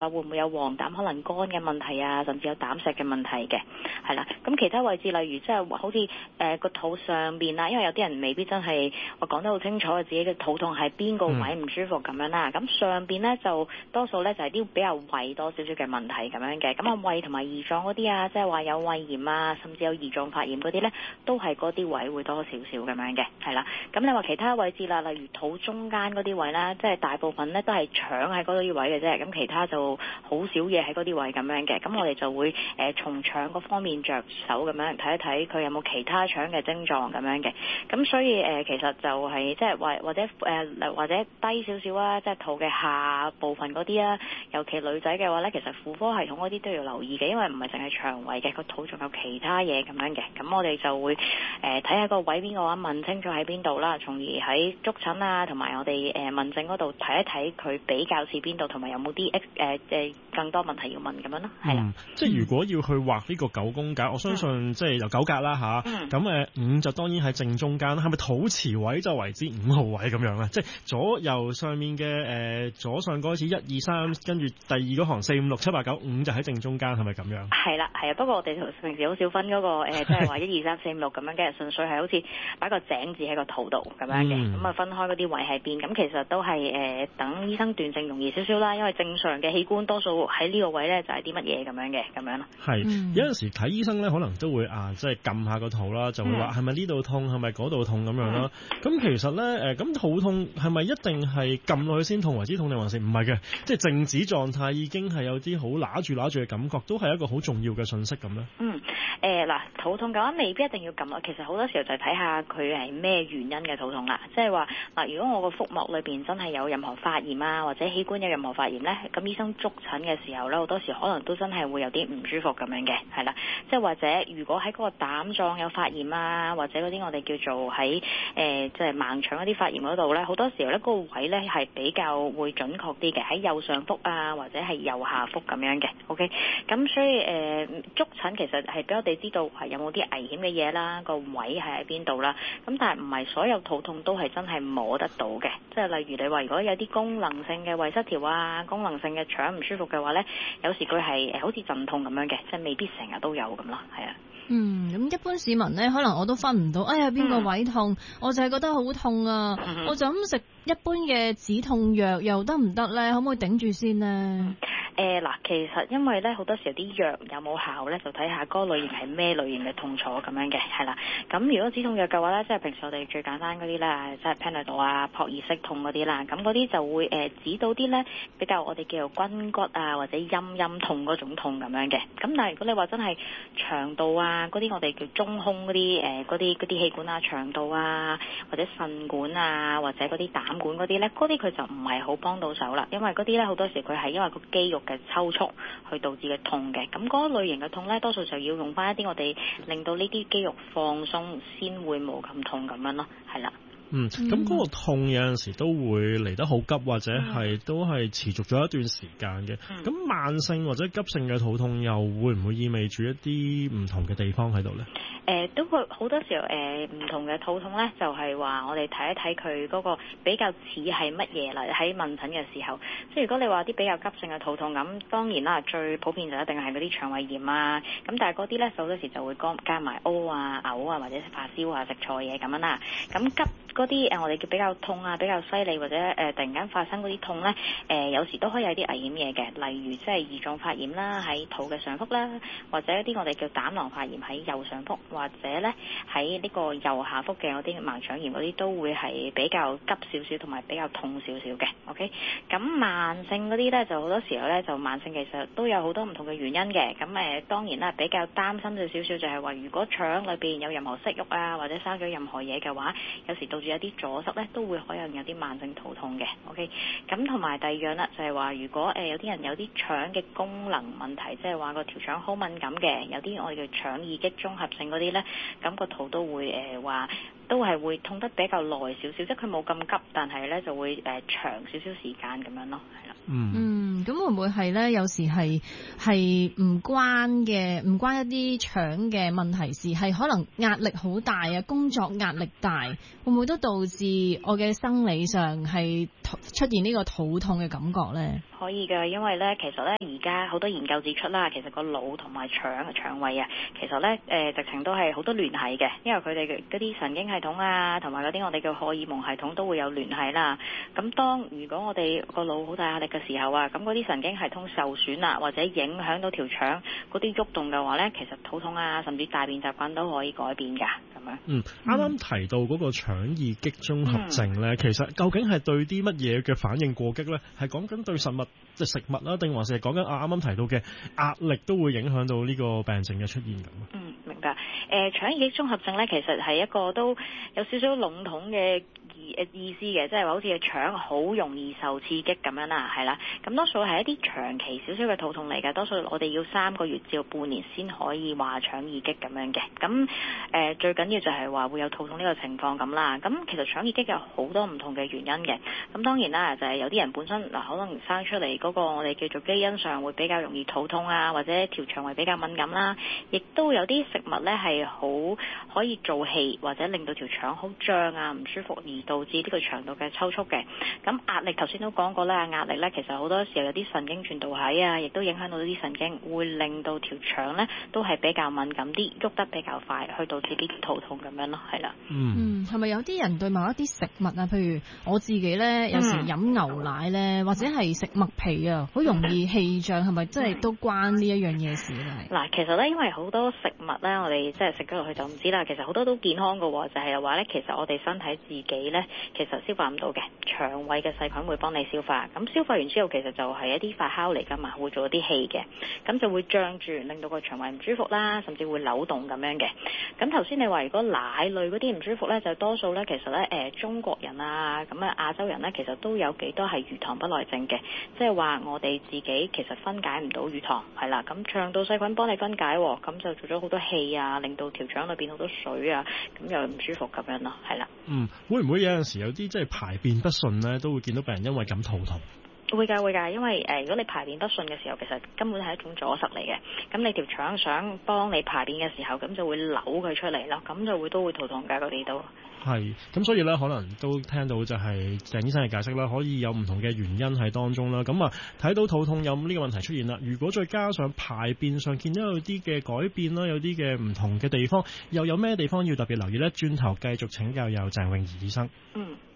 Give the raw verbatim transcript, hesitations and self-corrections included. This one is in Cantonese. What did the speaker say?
會唔會有黃疸可能肝嘅問題啊，甚至有膽石嘅問題嘅，係啦。咁其他位置例如即係好似誒個肚上邊啦，因為有啲人未必真係我講得好清楚自己嘅肚痛係邊個位唔舒服咁樣啦。咁、嗯、上邊咧就多數咧就係啲比較胃多少少嘅問題咁樣嘅。咁啊胃同埋胰臟嗰啲啊，即係話有胃炎啊，甚至有胰臟發炎嗰啲咧，都係嗰啲位會多少少咁樣嘅，係啦。咁你話其他位置啦，例如肚中間嗰啲位啦，即係大部分咧都係腸喺嗰啲位嘅啫，咁其他就好少嘢喺嗰啲位咁樣嘅。咁我哋就會誒從腸嗰方面着手咁樣睇一睇佢有冇其他腸嘅症狀咁樣嘅。咁所以誒、呃、其實就係即係或或者誒、呃、或者低少少啊，即係肚嘅下部分嗰啲啊，尤其女仔嘅話咧，其實婦科系統嗰啲都要留意嘅，因為唔係淨係腸胃嘅，個肚仲有其他嘢咁樣嘅。咁我哋就會誒睇下個位邊個話，問清楚喺邊度啦，從而喺觸診啊同埋我哋誒問症嗰度睇一睇佢比較似邊度，同埋有冇啲誒誒更多問題要問咁樣咯，係啦、嗯。 即係如果要去畫呢個九宮格，我相信、嗯、即係由九格啦吓，咁誒五就當然喺正中間，係咪肚臍位就為之五號位咁樣咧？即係左右上面嘅誒、呃、左上嗰開始一二三，跟住第二嗰行四五六七八九五就喺正中間，係咪咁樣？係啦，係啊。不過我哋平時好少分嗰、那個誒，即係話一二三四五六咁樣嘅，純粹係好似擺個井字喺個肚度咁樣嘅，咁、嗯、啊分開嗰啲位喺邊。咁其實都係誒、呃、等醫生斷症容易少少啦，因為正常嘅器官多數喺呢個位咧就係啲乜嘢咁樣嘅咁樣咯。係、 嗯、有陣時睇醫生咧，可能都會啊，即係撳下個肚啦，就會話係咪呢度痛，係咪嗰度痛咁樣啦。咁、嗯、其實咧誒，咁、呃、肚痛係咪一定係撳落去先痛為之痛，定還是唔係嘅？即係靜止狀態已經係有啲好揦住揦住嘅感覺，都係一個好重要嘅信息咁咧。 嗯，誒、呃、嗱，肚痛嘅話未必一定要撳落，其實好多時候就係睇下佢係咩原因嘅肚痛啦。即係話嗱，如果我個腹膜裏邊真係有任何發炎啊，或者器官有任何發炎咧，咁醫生觸診嘅時候咧，好多時可能都真係會有啲唔舒服咁樣嘅，係啦。即係或者如果喺嗰個膽臟有發炎啊，或者嗰啲我哋叫做喺誒即係盲腸嗰啲發炎嗰度咧，好多時候咧嗰個位咧係比較會準確啲嘅，喺右上腹啊或者係右下腹咁樣嘅。OK，咁所以誒觸診其實係俾我哋知道係有冇啲危險嘅嘢啦，個位係喺邊度啦。咁但係唔係所有肚痛都係真係摸得到嘅，即係例如你話如果有啲功能性嘅胃失調啊，功能性嘅腸唔舒服嘅話咧，有時佢係好似陣痛咁樣嘅，即係未必成日都有咁咯，係啊。 嗯，咁一般市民咧，可能我都分唔到，哎呀邊個位痛，嗯、我就係覺得好痛啊，嗯、我就咁食一般嘅止痛藥又得唔得咧？可唔可以頂住先呢？嗯誒嗱、呃，其實因為咧好多時候啲藥有冇效咧，就睇下嗰類型係咩類型嘅痛楚咁樣嘅，係啦。咁如果止痛藥嘅話咧，即係平時我哋最簡單嗰啲啦，即係 Panadol 啊、撲熱息痛嗰啲啦，咁嗰啲就會誒、呃、止到啲咧比較我哋叫做筋骨啊或者陰陰痛嗰種痛咁樣嘅。咁但係如果你話真係腸道啊嗰啲我哋叫中空嗰啲誒嗰啲嗰啲氣管啊、腸道啊或者腎管啊或者嗰啲膽管嗰啲咧，嗰啲佢就唔係好幫到手啦，因為嗰啲咧好多時佢係因為個肌肉嘅抽搐去導致嘅痛嘅，咁嗰類型嘅痛咧，多數就要用翻一啲我哋令到呢啲肌肉放鬆，先會冇咁痛咁樣咯，係啦。 嗯，咁嗰個痛有陣時都會嚟得好急，或者係、嗯、都係持續咗一段時間嘅。咁、嗯、慢性或者急性嘅肚痛又會唔會意味住一啲唔同嘅地方喺度咧？ 誒、呃，都會好多時候誒唔、呃、同嘅肚痛咧，就係、是、話我哋睇一睇佢嗰個比較似係乜嘢啦。喺問診嘅時候，即係如果你話啲比較急性嘅肚痛，咁當然啦，最普遍就一定係嗰啲腸胃炎啊。咁但係嗰啲咧，好多時就會加加埋屙啊、嘔啊，或者發燒啊、食錯嘢咁樣啦。咁急嗰啲誒，我哋叫比較痛啊，比較犀利或者誒、呃、突然間發生嗰啲痛咧，誒、呃、有時都可以有啲危險嘢嘅，例如即係胰臟發炎啦，喺肚嘅上腹啦，或者一啲我哋叫膽囊發炎喺右上腹，或者咧喺呢個右下腹嘅嗰啲盲腸炎嗰啲都會係比較急少少同埋比較痛少少嘅。OK，咁慢性嗰啲咧就好多時候咧就慢性其實都有好多唔同嘅原因嘅。咁誒、呃、當然啦，比較擔心少少就係話，如果腸裏邊有任何息肉啊，或者生咗任何嘢嘅話，有時導致有啲阻塞咧，都會可能有啲慢性肚痛嘅。OK，咁同埋第二樣啦，就係、是、話如果誒、呃、有啲人有啲腸嘅功能問題，即係話個條腸好敏感嘅，有啲我哋叫腸易激綜合性嗰啲咧，咁、那個肚都會誒話。呃都係會痛得比較耐少少，即係佢冇咁急，但係咧就會誒、呃、長少少時間咁樣咯，係啦。 嗯。嗯，咁會唔會係咧？有時係係唔關嘅，唔關一啲腸嘅問題事，係可能壓力好大啊，工作壓力大，會唔會都導致我嘅生理上係出現呢個肚痛嘅感覺咧？ 可以嘅，因為咧，其實咧，而家好多研究指出啦，其實個腦同埋腸腸胃啊，其實咧，誒、呃，直情都係好多聯繫嘅，因為佢哋嘅嗰啲神經系統啊，同埋嗰啲我哋嘅荷爾蒙系統都會有聯繫啦。咁當如果我哋個腦好大壓力嘅時候啊，咁嗰啲神經系統受損啦，或者影響到條腸嗰啲喐動嘅話咧，其實肚痛啊，甚至大便習慣都可以改變㗎，咁樣。 嗯，啱啱提到嗰個腸易激綜合症咧，嗯、其實究竟係對啲乜嘢嘅反應過激咧？係講緊對食物即係食物啦，定還是係講緊啊啱啱提到嘅壓力都會影響到呢個病症嘅出現咁啊？ 嗯，明白。誒、呃，腸易激綜合症咧，其實係一個都有少少籠統嘅意誒意思嘅，即係話好似個腸好容易受刺激咁樣啦，係啦。咁多數係一啲長期少少嘅肚痛嚟嘅，多數我哋要三個月至到半年先可以話腸易激咁樣嘅。咁誒、呃、最緊要就係話會有肚痛呢個情況咁啦。咁其實腸易激有好多唔同嘅原因嘅。咁當然啦，就係、是、有啲人本身嗱、呃，可能生出嚟嗰個我哋叫做基因上會比較容易肚痛啊，或者條腸胃比較敏感啦。亦都有啲食物咧係好可以做氣，或者令到條腸好脹啊唔舒服，而導致呢個腸道嘅抽搐嘅。咁壓力頭先都講過啦，壓力咧其實好多時候有啲神經傳導體啊，亦都影響到啲神經，會令到條腸咧都係比較敏感啲，喐得比較快，去導致啲肚痛咁樣咯，係啦。 嗯，係咪有啲人對某一啲食物啊，譬如我自己咧，有時飲牛奶咧，或者係食麥皮啊，好容易氣脹，係咪真係都關呢一樣嘢事咧？ 嗱，其實咧，因為好多食物咧，我哋即係食咗落去就唔知啦。其實好多都健康㗎喎，就係話咧，其實我哋身體自己咧，其實消化唔到嘅，腸胃嘅細菌會幫你消化。咁消化完之後，其實就係一啲發酵嚟㗎嘛，會做一啲氣嘅，咁就會脹住，令到個腸胃唔舒服啦，甚至會扭動咁樣嘅。咁頭先你話如果奶類嗰啲唔舒服咧，就多數咧，其實咧誒、呃、中國人啊，咁啊亞洲人咧，其實都有幾多係乳糖不耐症嘅，即係話我哋自己其實分解唔到乳糖，係啦，咁腸道細菌幫你分解，咁就做咗好多氣啊，令到條腸裏邊好多水啊，咁又唔舒服咁樣咯，係啦。嗯， 會唔會有陣時有啲即係排便不順咧，都會見到病人因為咁肚痛？ 會㗎會㗎，因為誒、呃，如果你排便不順嘅時候，其實根本係一種阻塞嚟嘅。咁你條腸想幫你排便嘅時候，咁就會扭佢出嚟咯，咁就會都會肚痛㗎嗰啲都。 係，咁所以咧，可能都聽到就係鄭醫生嘅解釋啦，可以有唔同嘅原因喺當中啦。咁啊，睇到肚痛有呢個問題出現啦，如果再加上排便上見到有啲嘅改變啦，有啲嘅唔同嘅地方，又有咩地方要特別留意咧？轉頭繼續請教有鄭詠儀醫生。 嗯。